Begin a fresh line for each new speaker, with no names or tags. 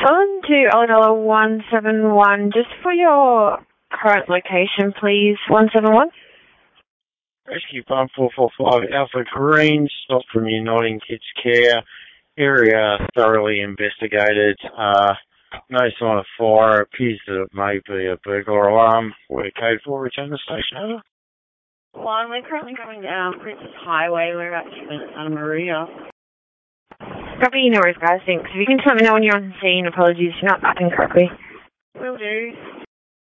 calling to Olabella 171, just for your current location, please. 171.
Rescue 1445 Alpha Green, stop from Uniting Kids Care. Area thoroughly investigated. No sign of fire. Appears that it may be a burglar alarm. We're code 4, return to station, over.
One, we're currently going down Princess Highway. We're about 2 minutes Santa Maria.
Copy, no worries, guys. Thanks. If you can just let me know when you're on scene, apologies, you're not mapping correctly.
Will do.